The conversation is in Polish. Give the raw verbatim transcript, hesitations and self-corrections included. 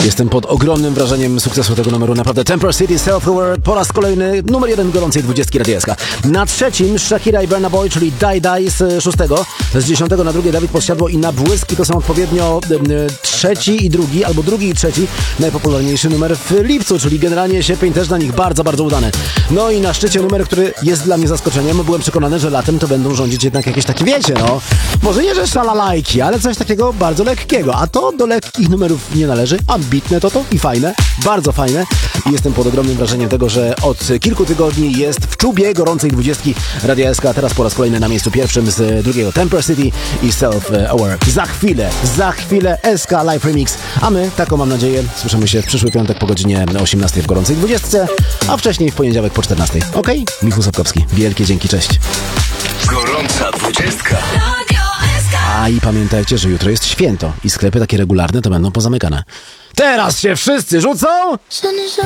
Jestem pod ogromnym wrażeniem sukcesu tego numeru, naprawdę. Temper City, Self-Aware, po raz kolejny numer jeden gorącej dwudziestki Radia S K. Na trzecim Shakira i Burna Boy, czyli Die Die z szóstego. Z dziesiątego na drugie Dawid Podsiadło i Na Błyski to są odpowiednio y, trzeci i drugi, albo drugi i trzeci najpopularniejszy numer w lipcu, czyli generalnie sierpień też dla nich bardzo, bardzo udany. No i na szczycie numer, który jest dla mnie zaskoczeniem. Byłem przekonany, że latem to będą rządzić jednak jakieś takie, wiecie, no, może nie, że szalalajki, ale coś takiego bardzo lekkiego, a to do lekkich numerów nie należy. Ambitne to to i fajne, bardzo fajne. I jestem pod ogromnym wrażeniem tego, że od kilku tygodni jest w czubie gorącej dwudziestki Radia S K, teraz po raz kolejny na miejscu pierwszym z drugiego Temper City i Self-Aware. Za chwilę, za chwilę S K Live Remix, a my, taką mam nadzieję, słyszymy się w przyszły piątek po godzinie osiemnastej w gorącej dwudziestce, a wcześniej w poniedziałek po czternastej. Okej? Okay? Michał Sapkowski. Wielkie dzięki, cześć. Gorąca dwudziestka. A i pamiętajcie, że jutro jest święto i sklepy takie regularne to będą pozamykane. Teraz się wszyscy rzucą!